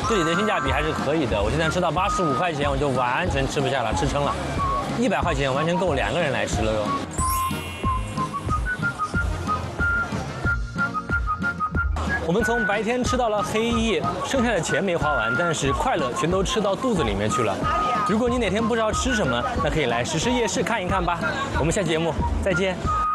这里的性价比还是可以的。我现在吃到85块钱，我就完全吃不下了，吃撑了。100块钱完全够2个人来吃了哟。我们从白天吃到了黑夜，剩下的钱没花完，但是快乐全都吃到肚子里面去了。如果你哪天不知道吃什么，那可以来石狮夜市看一看吧。我们下期节目再见。